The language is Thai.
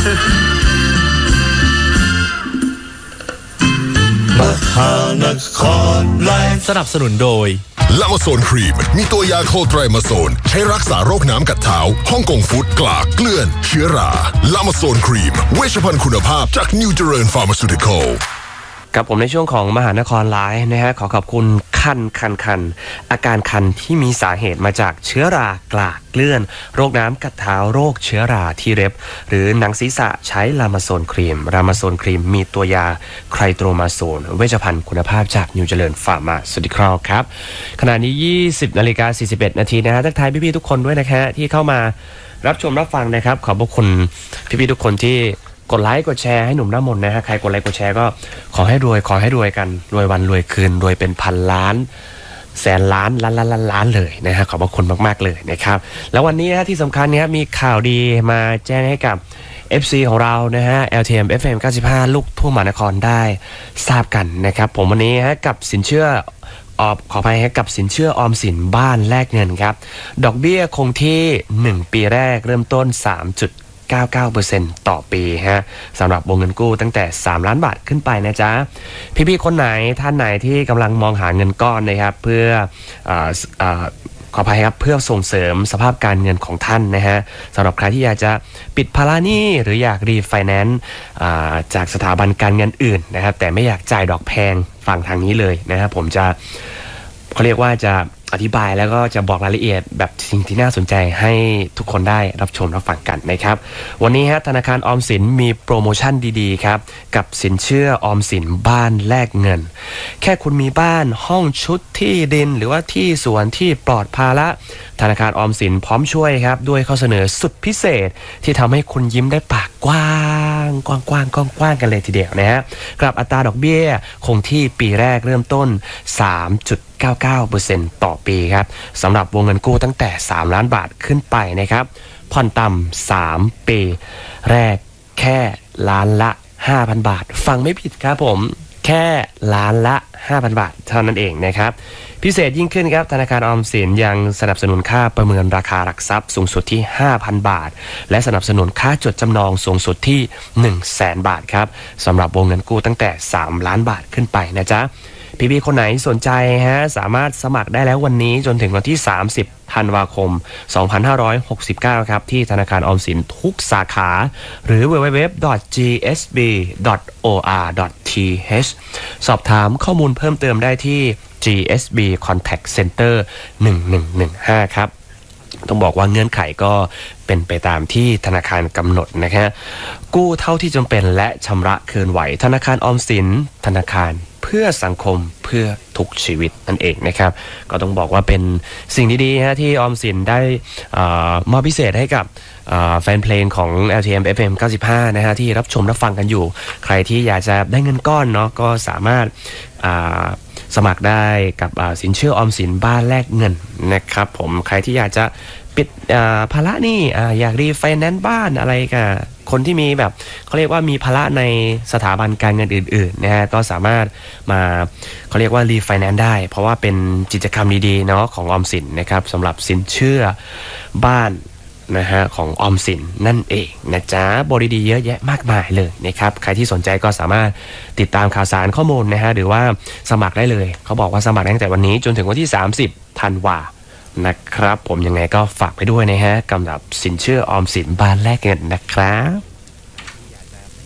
มหานครไลฟ์สนับสนุนโดยลามาโซนครีมมีตัวยาโคไตรมาโซนใช้รักษาโรคน้ำกัดเท้าฮ่องกงฟู้ดกลากเกลื่อนเชื้อราลามาโซนครีมเวชภัณฑ์คุณภาพจากนิวเจริญฟาร์มาซูติคอลกับผมในช่วงของมหานครไลฟ์นะฮะขอบคุณคันอาการคันที่มีสาเหตุมาจากเชื้อรากลากเกลื่อนโรคน้ำกัดเท้าโรคเชื้อราที่เล็บหรือหนังศีรษะใช้ลามาโซนครีมมีตัวยาไคลโตรมาโซนเวชภัณฑ์คุณภาพจากนิวเจริญฟาร์มาซูติคอลครับขณะนี้ 20:41 นาทีนะฮะทักทายพี่ๆทุกคนด้วยนะฮะที่เข้ามารับชมรับฟังนะครับขอบพระคุณพี่ๆทุกคนที่กดไลค์กดแชร์ให้หนุ่มหน้ามนต์นะฮะใครกดไลค์กดแชร์ก็ขอให้รวยกันรวยวันรวยคืนรวยเป็นพันล้านแสนล้านล้านเลยนะฮะขอบพระคุณมากๆเลยนะครับแล้ววันนี้นะที่สำคัญเนี่ยมีข่าวดีมาแจ้งให้กับ FC ของเรานะฮะ LTM FM 95ลูกทุ่งมหานครได้ทราบกันนะครับผมวันนี้ฮะกับสินเชื่อขออภัยกับสินเชื่อออมสินบ้านแลกเงินครับดอกเบี้ยคงที่1ปีแรกเริ่มต้น 3.99% ต่อปีฮะสำหรับวงเงินกู้ตั้งแต่3ล้านบาทขึ้นไปนะจ๊ะพี่ๆคนไหนท่านไหนที่กำลังมองหาเงินก้อนนะครับเพื่อขออภัยครับเพื่อส่งเสริมสภาพการเงินของท่านนะฮะสำหรับใครที่อยากจะปิดภาระหนี้หรืออยากรีไฟแนนซ์จากสถาบันการเงินอื่นนะครับแต่ไม่อยากจ่ายดอกแพงฝั่งทางนี้เลยนะครับผมจะเขาเรียกว่าจะอธิบายแล้วก็จะบอกรายละเอียดแบบสิ่งที่น่าสนใจให้ทุกคนได้รับชมรับฟังกันนะครับวันนี้ฮะธนาคารออมสินมีโปรโมชั่นดีๆครับกับสินเชื่อออมสินบ้านแลกเงินแค่คุณมีบ้านห้องชุดที่ดินหรือว่าที่สวนที่ปลอดภาระธนาคารออมสินพร้อมช่วยครับด้วยข้อเสนอสุดพิเศษที่ทำให้คุณยิ้มได้ปากกว้างกันเลยทีเดียวนะฮะกับอัตราดอกเบี้ยคงที่ปีแรกเริ่มต้น 3.99% ต่อปีครับสำหรับวงเงินกู้ตั้งแต่3ล้านบาทขึ้นไปนะครับผ่อนต่ำ3ปีแรกแค่ล้านละ 5,000 บาทฟังไม่ผิดครับผมแค่ล้านละ 5,000 บาทเท่านั้นเองนะครับพิเศษยิ่งขึ้นครับธนาคารออมสินยังสนับสนุนค่าประเมินราคาหลักทรัพย์สูงสุดที่ 5,000 บาทและสนับสนุนค่าจดจำนองสูงสุดที่ 100,000 บาทครับสำหรับวงเงินกู้ตั้งแต่3ล้านบาทขึ้นไปนะจ๊ะพี่ๆคนไหนสนใจฮะสามารถสมัครได้แล้ววันนี้จนถึงวันที่30ธันวาคม2569ครับที่ธนาคารออมสินทุกสาขาหรือ www.gsb.or.th สอบถามข้อมูลเพิ่มเติมได้ที่ GSB Contact Center 1115ครับต้องบอกว่าเงื่อนไขก็เป็นไปตามที่ธนาคารกำหนดนะครับกู้เท่าที่จำเป็นและชำระคืนไหวธนาคารออมสินธนาคารเพื่อสังคมเพื่อทุกชีวิตนั่นเองนะครับก็ต้องบอกว่าเป็นสิ่งดีๆฮะที่ออมสินได้มอบพิเศษให้กับแฟนเพลงของ LTM FM 95นะฮะที่รับชมรับฟังกันอยู่ใครที่อยากจะได้เงินก้อนเนาะก็สามารถสมัครได้กับสินเชื่อออมสินบ้านแลกเงินนะครับผมใครที่อยากจะปิดภาระหนี้อยากรีไฟแนนซ์บ้านอะไรกับคนที่มีแบบเขาเรียกว่ามีภาระในสถาบันการเงินอื่นๆนะฮะก็สามารถมาเขาเรียกว่ารีไฟแนนซ์ได้เพราะว่าเป็นกิจกรรมดีๆเนาะของออมสินนะครับสำหรับสินเชื่อบ้านนะฮะของออมสินนั่นเองนะจ๊ะบริดีเยอะแยะมากมายเลยนะครับใครที่สนใจก็สามารถติดตามข่าวสารข้อมูลนะฮะหรือว่าสมัครได้เลยเขาบอกว่าสมัครตั้งแต่วันนี้จนถึงวันที่30ธันวานะครับผมยังไงก็ฝากไปด้วยนะฮะสำหรับสินเชื่อออมสินบ้านแลกเงินนะครับ